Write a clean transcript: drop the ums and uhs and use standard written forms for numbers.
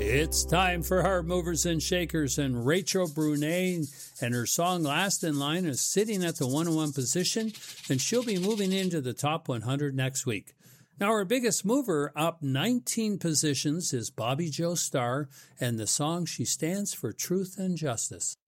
It's time for Heart Movers and Shakers, and Rachel Brunet and her song Last in Line is sitting at the 101 position, and she'll be moving into the top 100 next week. Now, our biggest mover up 19 positions is Bobby Joe Starr, and the song She Stands for Truth and Justice.